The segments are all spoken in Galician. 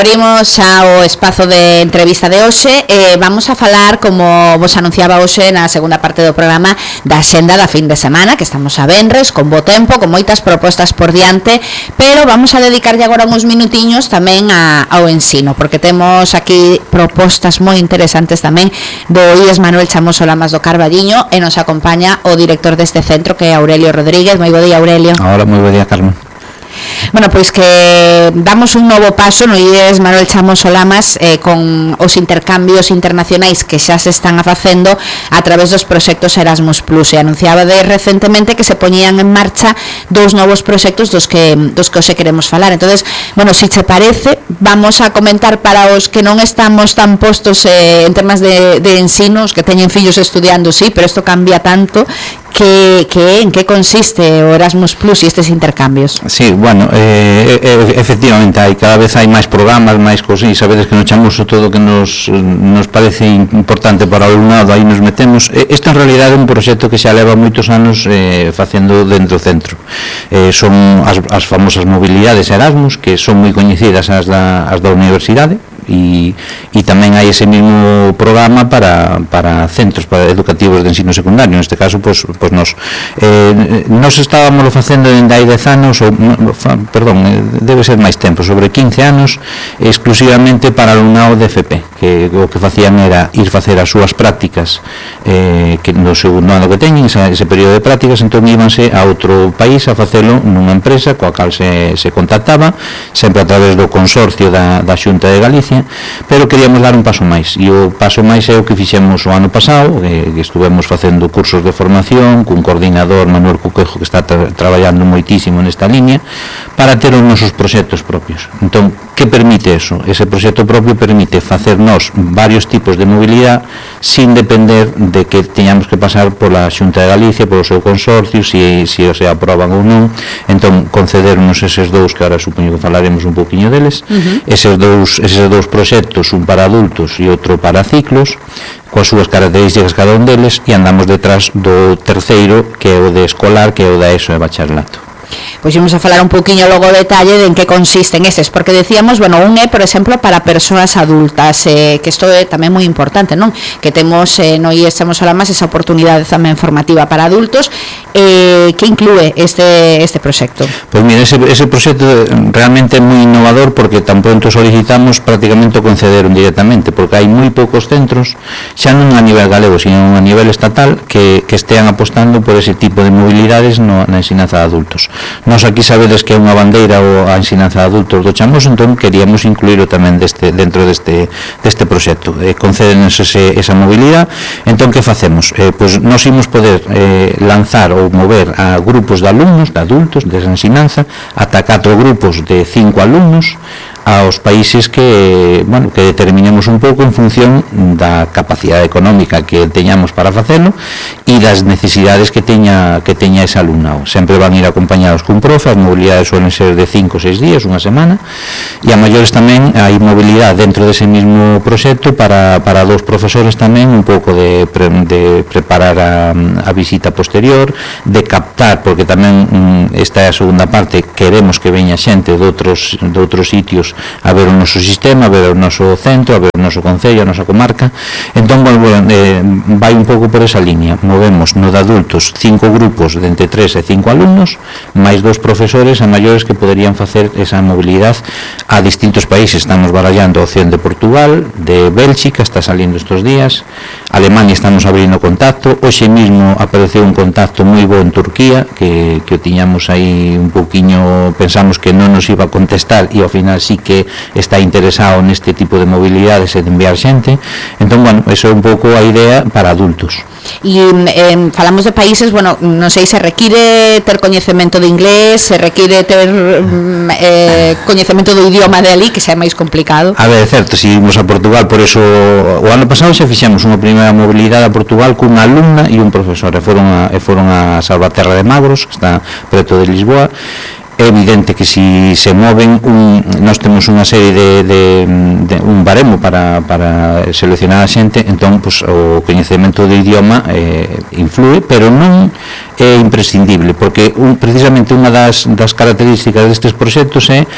Abrimos xa o espazo de entrevista de hoxe vamos a falar, como vos anunciaba hoxe na segunda parte do programa, da xenda da fin de semana, que estamos a venres, con bo tempo, con moitas propostas por diante, pero vamos a dedicarlle agora uns minutiños tamén ao ensino, porque temos aquí propostas moi interesantes tamén do IES Manuel Chamoso Lamas do Carballiño, e nos acompaña o director deste centro, que é Aurelio Rodríguez. Moi bo día, Aurelio. Ahora, moi bo día, Carmen. Bueno, pois que damos un novo paso no IES Manuel Chamoso Lamas con os intercambios internacionais que xa se están a facendo a través dos proxectos Erasmus Plus, e anunciaba recentemente que se poñían en marcha dous novos proxectos dos que hoxe queremos falar. Entonces, bueno, se che parece, vamos a comentar para os que non estamos tan postos en temas de ensino, os que teñen fillos estudiando, sí, pero isto cambia tanto, en que consiste o Erasmus Plus e estes intercambios. Sí, bueno, efectivamente cada vez hai máis programas, máis cosas, e sabedes que nos chamamos todo que nos parece importante para o alumnado, aí nos metemos. Isto en realidade é un proxecto que xa leva moitos anos facendo dentro do centro. Son as famosas mobilidades Erasmus, que son moi coñecidas as da universidade, e tamén hai ese mesmo programa para centros educativos de ensino secundario. Neste caso, pues nos estábamos facendo dende hai 10 anos, debe ser máis tempo, sobre 15 anos, exclusivamente para alumnado de FP, que o que facían era ir facer as súas prácticas que no segundo ano que teñen, ese período de prácticas, entón íbanse a outro país a facelo nunha empresa coa cal se contactaba, sempre a través do consorcio da Xunta de Galicia. Pero queríamos dar un paso máis, e o paso máis é o que fixemos o ano pasado, que estuvemos facendo cursos de formación cun coordinador, Manuel Cuquejo, que está traballando moitísimo nesta liña, para ter os nosos proxectos propios. Entón, que permite eso? Ese proxecto propio permite facernos varios tipos de mobilidade sin depender de que teñamos que pasar pola Xunta de Galicia, polo seu consorcio, se se aproban ou non. Entón, concedernos eses dous, que ahora supoño que falaremos un poquinho deles, eses dous proxectos, un para adultos e outro para ciclos, coas súas características cada un deles, e andamos detrás do terceiro, que é o de escolar, que é o da ESO e bacharelato. Pois vamos a falar un poquinho logo o detalle de en que consisten estes, porque decíamos, bueno, un é, por exemplo, para persoas adultas, que isto é tamén moi importante, non? Que temos no IES Chamoso Lamas esa oportunidade tamén formativa para adultos, que inclúe este proxecto. Pois mira, ese proxecto realmente é moi innovador, porque tan pronto solicitamos, prácticamente o concederon directamente, porque hai moi poucos centros, xa non a nivel galego, sino a nivel estatal, que estean apostando por ese tipo de mobilidades na ensinanza de adultos. Nós aquí sabedes que é unha bandeira a ensinanza de adultos do Chamoso, entón queríamos incluíro tamén dentro deste proxecto. Concédenos esa mobilidade. Entón, que facemos? Pois nós imos poder lanzar ou mover a grupos de alumnos, de adultos, desa ensinanza, ata 4 grupos de 5 alumnos, aos países que determinemos un pouco en función da capacidade económica que teñamos para facelo e das necesidades que teña ese alumnado. Sempre van ir acompañados cun profe, as mobilidades suelen ser de 5 ou 6 días, unha semana, e a maiores tamén hai mobilidade dentro dese mesmo proxecto para dous profesores tamén, un pouco de preparar a visita posterior, de captar, porque tamén esta é a segunda parte, queremos que veña xente de outros sitios a ver o noso sistema, a ver o noso centro, a ver o noso concello, a nosa comarca. Entón, vai un pouco por esa liña. Movemos no de adultos 5 grupos de entre 3 e 5 alumnos, máis 2 profesores a maiores que poderían facer esa mobilidade a distintos países. Estamos barallando a opción de Portugal, de Bélxica, está salindo estos días, Alemania estamos abrindo contacto, hoxe mismo apareceu un contacto moi bo en Turquía, que o tiñamos aí un pouquiño, pensamos que non nos iba a contestar, e ao final sí que está interesado neste tipo de mobilidades e de enviar xente. Entón, eso é un pouco a idea para adultos. E falamos de países, non sei se require ter coñecemento de inglés, se require ter coñecemento do idioma de ali, que xa é máis complicado. A ver, é certo, se imos a Portugal, por eso o ano pasado xa fixemos unha primeira mobilidade a Portugal cunha alumna e un profesor, e foron a Salvaterra de Magros, que está preto de Lisboa. É evidente que se moven, nós temos unha serie de un baremo para seleccionar a xente, entón o coñecemento do idioma influe, pero non é imprescindible, porque precisamente unha das características destes proxectos é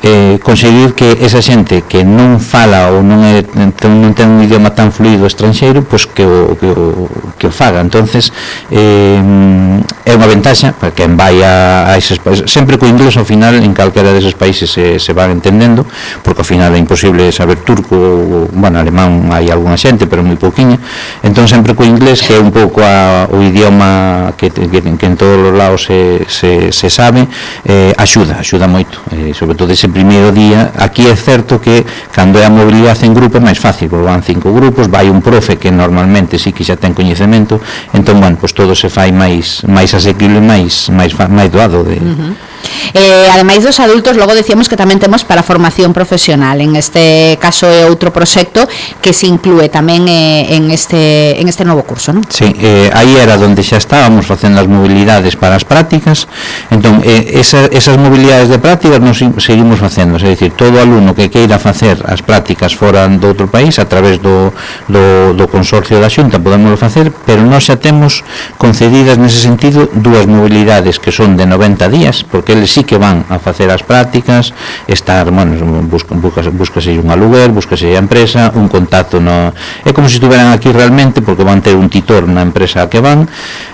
conseguir que esa xente que non fala ou non ten un idioma tan fluido estranxeiro, pois que o faga. Entonces é unha ventaxa para quen vai a eses países. Sempre co inglés ao final en calquera deses países se van entendendo, porque ao final é imposible saber turco ou, bueno, alemán hai algunha xente, pero moi pouquiña. Entón sempre co inglés, que é un pouco o idioma que en todos os lados se sabe, axuda moito, sobre todo ese primeiro día. Aquí é certo que cando é a mobilidade en grupo é máis fácil, porque van 5 grupos, vai un profe que normalmente sí que xa ten coñecemento, entón, bueno, pues todo se fai máis asequible, máis doado de... Ademais dos adultos, logo decíamos que tamén temos para formación profesional. En este caso é outro proxecto que se inclúe tamén en este novo curso, non? Sí, aí era onde xa estábamos facendo as mobilidades para as prácticas. Entón, esas mobilidades de prácticas nos seguimos facendo, é dicir, todo alumno que queira facer as prácticas fora do outro país, a través do consorcio da Xunta, podemos facer, pero nós xa temos concedidas nese sentido 2 mobilidades que son de 90 días, porque eles sí que van a facer as prácticas, estar, bueno, búscase un aluguer, búscase a empresa, un contacto é como se estuveran aquí realmente, porque van ter un titor na empresa a que van,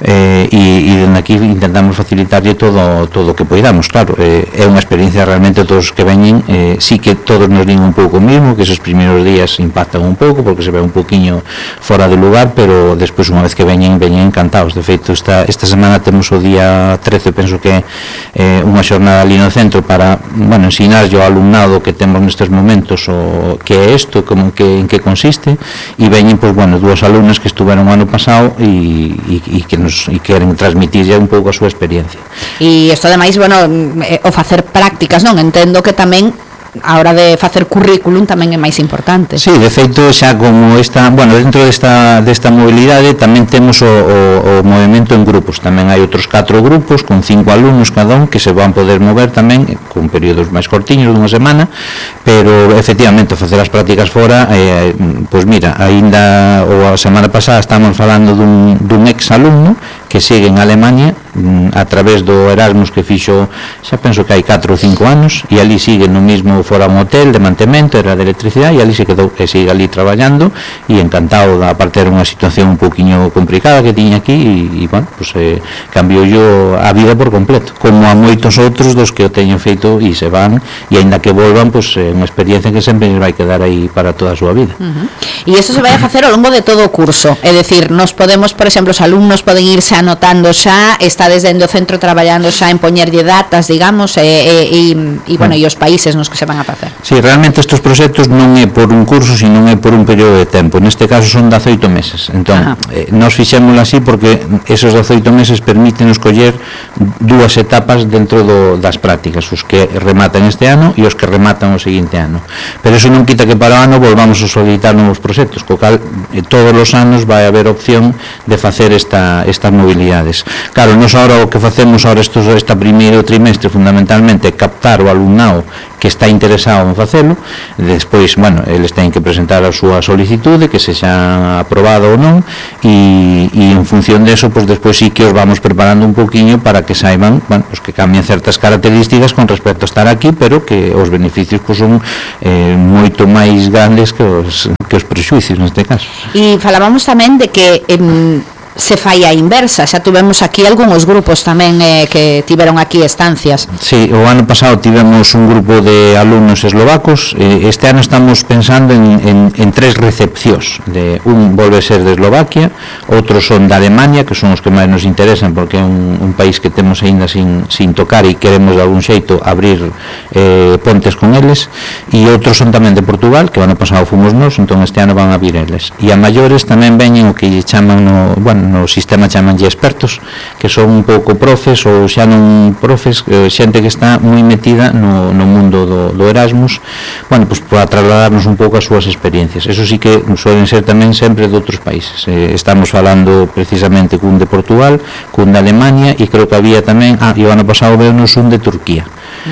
e dende aquí intentamos facilitarlle todo o que poidamos. Claro, é unha experiencia realmente, todos os que veñen, sí que todos nos din un pouco mismo, que esos primeiros días impactan un pouco, porque se ve un poquinho fora de lugar, pero despois, unha vez que veñen encantados. De feito, esta semana temos o día 13, penso que unha xornada ali no centro para, bueno, ensinar ao alumnado que temos nestes momentos o que é isto, en que consiste, e veñen, pois, bueno, 2 alumnas que estuveron o ano pasado e que queren transmitir un pouco a súa experiencia. E isto ademais, bueno, o facer prácticas, non? Entendo que tamén a hora de facer currículum tamén é máis importante. Sí, de feito, xa como dentro desta mobilidade tamén temos o movimento en grupos. Tamén hai outros 4 grupos con 5 alumnos cada un que se van poder mover tamén con períodos máis cortiños dunha semana, pero efectivamente facer as prácticas fora, pois mira, aínda a semana pasada estamos falando dun ex alumno que sigue en Alemania a través do Erasmus que fixo, xa penso que hai 4 ou 5 anos, e ali sigue no mismo, fora un hotel de mantemento, era de electricidade, e ali se quedou e sigue ali traballando e encantado, aparte era unha situación un pouquiño complicada que tiña aquí e bueno, pues, cambiou yo a vida por completo, como a moitos outros dos que o teñen feito e se van, e aínda que volvan, pues, é unha experiencia que sempre vai quedar aí para toda a súa vida. E iso se vai a facer ao longo de todo o curso, é dicir, nos podemos, por exemplo, os alumnos poden irse anotando xa, está desde o centro traballando xa en poñerlle datas, digamos, e bueno, e os países nos que se van a facer. Sí, realmente estes proxectos non é por un curso, sino é por un período de tempo. Neste caso son 18 meses. Entón, nós fixémolo así porque esos 18 meses permiten escoller 2 etapas dentro das prácticas, os que rematan este ano e os que rematan o seguinte ano. Pero eso non quita que para o ano volvamos a solicitar novos proxectos, co cal todos os anos vai haber opción de facer estas mobilidades. Claro, nos ahora o que facemos ahora esta primeiro trimestre fundamentalmente é captar o alumnado que está interesado en facelo. Despois, bueno, eles teñen que presentar a súa solicitude, que se xa aprobado ou non, e en función de eso, pues, despois sí que os vamos preparando un poquinho para que saiban, bueno, pues, que cambien certas características con respecto a estar aquí, pero que os beneficios, pues, son moito máis grandes que os prexuicios neste caso. E falábamos tamén de que se fai a inversa, xa tuvemos aquí algúns grupos tamén que tiveron aquí estancias. Sí, o ano pasado tivemos un grupo de alumnos eslovacos, este ano estamos pensando en 3 recepcións, un volve ser de Eslovaquia, outros son de Alemania, que son os que máis nos interesan porque é un país que temos aínda sin tocar e queremos de algún xeito abrir pontes con eles, e outros son tamén de Portugal, que o ano pasado fomos nós, entón este ano van a vir eles, e a maiores tamén veñen o que chaman no sistema chamanlle expertos, que son un pouco profes ou xa non profes, xente que está moi metida no mundo do Erasmus, bueno, pues para trasladarnos un pouco as súas experiencias. Eso sí que suelen ser tamén sempre de outros países. Estamos falando precisamente cun de Portugal, cun de Alemania, e creo que había tamén, e o ano pasado veunos un de Turquía.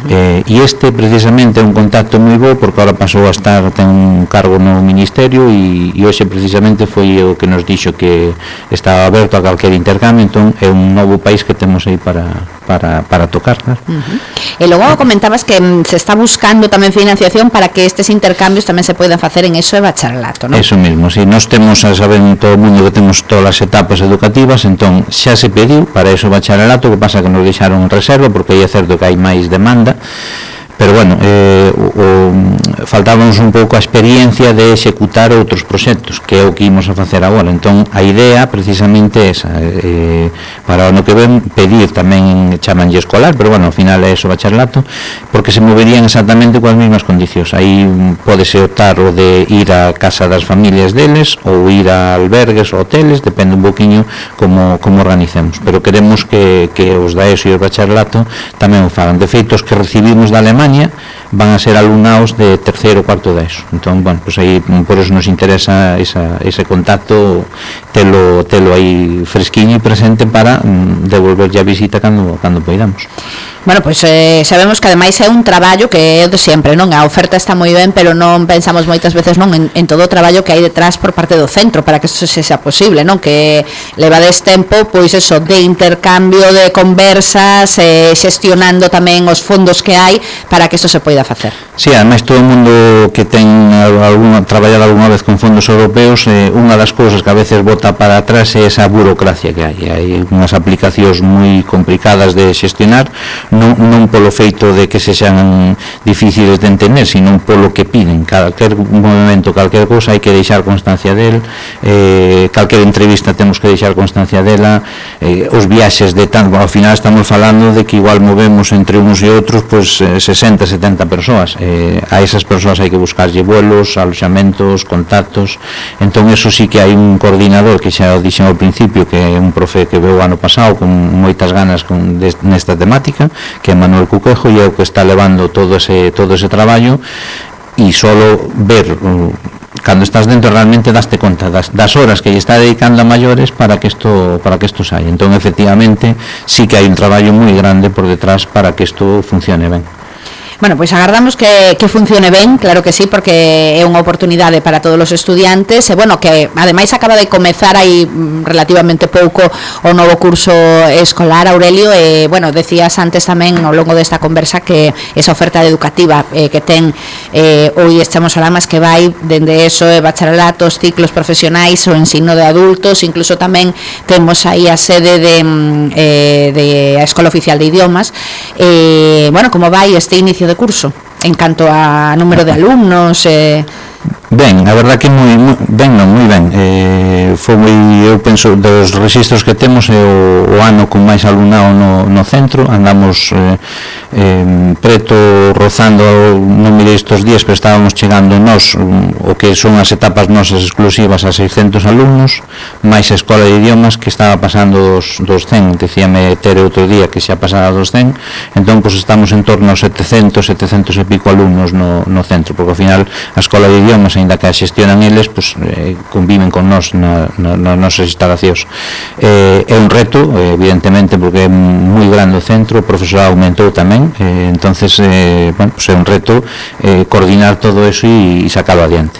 E este precisamente é un contacto moi bo porque ahora pasou a estar, ten un cargo no Ministerio, e hoxe precisamente foi o que nos dixo que estaba está aberto a calquer intercambio, entón é un novo país que temos aí para tocar, claro. E logo comentabas que se está buscando tamén financiación para que estes intercambios tamén se poidan facer en ESO e bacharelato, non? Eso mesmo, si nós temos a saber en todo o mundo que temos todas as etapas educativas, entón xa se pediu para ESO e bacharelato, que pasa que nos deixaron en reserva porque aí é certo que hai máis demanda, pero bueno, faltábamos un pouco a experiencia de executar outros proxectos, que é o que imos a facer agora. Entón a idea precisamente é esa, para o ano que ven pedir tamén, chamanlle escolar, pero bueno, ao final é eso, bacharelato, porque se moverían exactamente coas mesmas condicións. Aí podese optar o de ir a casa das familias deles ou ir a albergues ou hoteles, depende un poquinho como organicemos, pero queremos que os da ESO e o bacharelato tamén o fagan. De feito, os que recibimos da Alemania van a ser alumnados de terceiro ou cuarto da ESO. Entón, bueno, pues aí por eso nos interesa ese contacto, telo aí fresquiño e presente para devolverlle a visita cando poidamos. Bueno, pois sabemos que ademais é un traballo que é de sempre, non? A oferta está moi ben, pero non pensamos moitas veces non en todo o traballo que hai detrás por parte do centro para que isto sexa posible, non? Que levades tempo, pois eso, de intercambio de conversas, xestionando tamén os fondos que hai para que isto se poida facer. Sí, ademais todo o mundo que ten traballado algunha vez con fondos europeos, unha das cousas que a veces bota para atrás é esa burocracia que hai unhas aplicacións moi complicadas de xestionar, non polo feito de que sexan difíciles de entender, sino polo que piden. Calquer movimento, calquer cousa hai que deixar constancia del, calquer entrevista temos que deixar constancia dela, os viaxes de tanto, ao final estamos falando de que igual movemos entre uns e outros pois 60, 70 persoas, a esas persoas hai que buscarlle vuelos, aloxamentos, contactos. Entón eso sí que hai un coordinador que xa o dixen ao principio, que é un profe que veu ano pasado con moitas ganas nesta temática, que é Manuel Cuquejo, e é o que está levando todo ese traballo, e solo ver cando estás dentro realmente daste conta das horas que lle está dedicando a maiores para que isto saia. Entón efectivamente sí que hai un traballo moi grande por detrás para que isto funcione ben. Bueno, pois agardamos que funcione ben, claro que sí, porque é unha oportunidade para todos os estudiantes, e bueno, que ademais acaba de comezar aí relativamente pouco o novo curso escolar, Aurelio, e bueno, decías antes tamén ao longo desta conversa que esa oferta educativa que ten hoy Estamos Olamas, que vai dende ESO e bacharelato, os ciclos profesionais, o ensino de adultos, incluso tamén temos aí a sede de a Escola Oficial de Idiomas. Bueno, como vai este inicio de curso en canto a número de alumnos? Ben, a verdad que moi ben, foi moi, eu penso, dos registros que temos é o ano con máis alumnado no centro. Andamos preto, rozando, non mirei estes días, pero estábamos chegando nós o que son as etapas nosas exclusivas a 600 alumnos, máis a Escola de Idiomas que estaba pasando dos 100, decíame Tere outro día que xa pasaba dos 100, entón pues estamos en torno aos 700 e pico alumnos no centro, porque ao final a Escola de Idiomas, ainda que a xestionan eles, pues, conviven con nós nas nosas instalacións. É un reto, evidentemente, porque é moi grande o centro, o profesorado aumentou tamén, entonces bueno, pues é un reto coordinar todo eso e sacarlo adiante.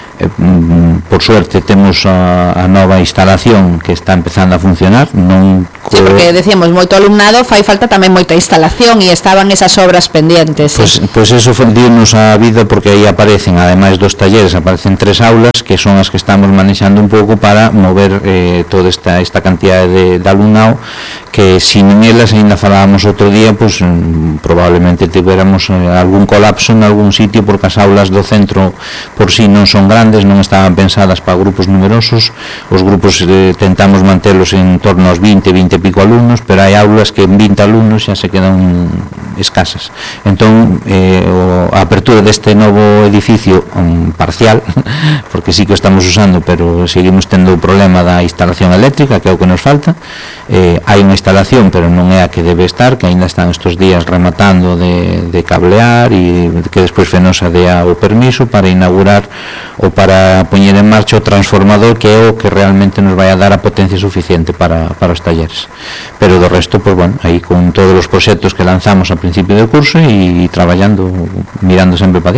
Por suerte temos a nova instalación que está empezando a funcionar, non sí, porque decíamos moito alumnado, fai falta tamén moita instalación e estaban esas obras pendientes. Pois eso dinos a vida, porque aí aparecen, ademais dos talleres, aparecen 3 aulas que son as que estamos manexando un pouco para mover toda esta cantidade de alumnado, que sin elas, ainda falábamos outro día, pues probablemente tivéramos algún colapso en algún sitio, porque as aulas do centro por si non son grandes, non estaban pensadas para grupos numerosos. Os grupos tentamos mantelos en torno aos 20 e pico alumnos, pero hai aulas que en 20 alumnos xa se quedan escasas. Entón, a apertura deste novo edificio parcial, porque sí que o estamos usando, pero seguimos tendo o problema da instalación eléctrica, que é o que nos falta. Hai unha instalación, pero non é a que debe estar, que ainda están estes días rematando de cablear, e que despois Fenosa dea o permiso para inaugurar ou para poñer en marcha o transformador, que é o que realmente nos vai a dar a potencia suficiente para os talleres. Pero do resto, pues bueno, aí con todos os proxectos que lanzamos a principio do curso e traballando, mirando sempre para diante.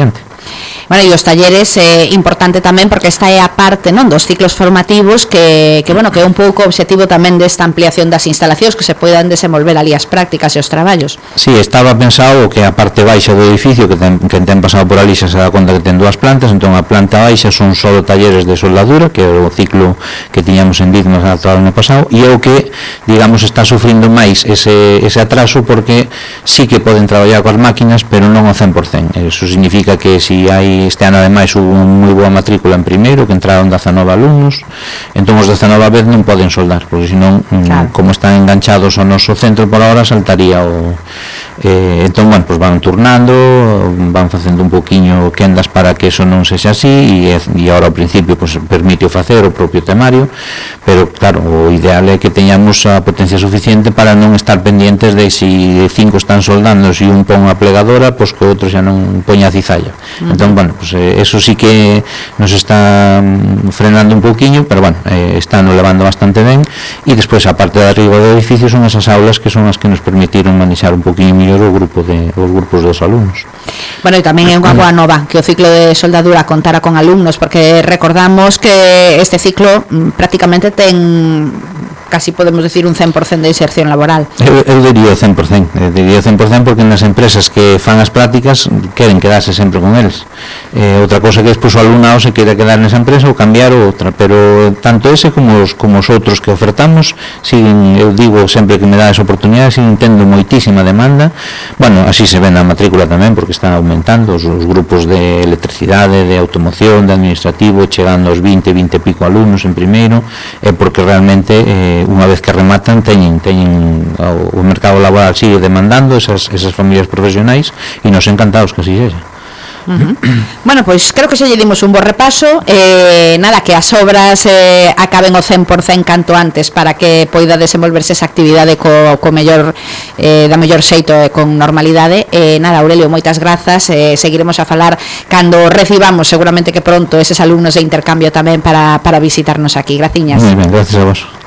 Bueno, e os talleres importante tamén porque esta é a parte, non, dos ciclos formativos que bueno, que é un pouco o obxectivo tamén desta ampliación das instalacións que se poidan desenvolver ali as prácticas e os traballos. Sí, estaba pensado que a parte baixa do edificio que ten pasado por ali xa se dá conta que ten dúas plantas, entón a planta baixa son só talleres de soldadura, que é o ciclo que tiñamos en Vidmas ata o ano pasado, e é o que, digamos, está sufrindo máis ese atraso porque sí que poden traballar coas máquinas, pero non ao 100%. Eso significa que si hai este ano ademais hubo unha moi boa matrícula en primeiro, que entraron 19 alumnos, entón os 19 a vez non poden soldar, porque senón, claro, como están enganchados ao noso centro por ahora, saltaría o... entón, bueno, pues van turnando, van facendo un poquinho quendas para que eso non sexa así, e ahora ao principio pues, permite o facer o propio temario, pero claro, o ideal é que teñamos a potencia suficiente para non estar pendientes de si 5 están soldando, si un pon a plegadora, pues que o outro xa non poña a cizalla. Entón, bueno, pues eso sí que nos está frenando un poquinho, pero bueno, están levando bastante ben, e despois a parte de arriba do edificio son esas aulas que son as que nos permitiron manexar un poquinho mellor os grupos dos alumnos. Bueno, e tamén é unha boa nova que o ciclo de soldadura contara con alumnos, porque recordamos que este ciclo prácticamente ten casi podemos decir un 100% de inserción laboral. Eu diría 100%, porque nas empresas que fan as prácticas queren quedarse sempre con eles. Outra cosa que despois o alumnado se quere quedar nesa empresa ou cambiar outra, pero tanto ese como os outros que ofertamos siguen, eu digo sempre que me dá esa oportunidade, siguen tendo moitísima demanda. Bueno, así se ven na matrícula tamén, porque están aumentando os grupos de electricidade, de automoción, de administrativo, chegando aos 20 e pico alumnos en primeiro, porque realmente unha vez que rematan teñen o mercado laboral sigue demandando esas familias profesionais, e nos encantados que así sexa. Bueno, pois creo que xa lle dimos un bo repaso, nada, que as obras acaben o 100% canto antes para que poida desenvolverse esa actividade co mellor da mellor xeito e con normalidade. Nada, Aurelio, moitas grazas, seguiremos a falar cando recibamos seguramente que pronto eses alumnos de intercambio tamén para visitarnos aquí. Graciñas. Moi ben, gracias a vos.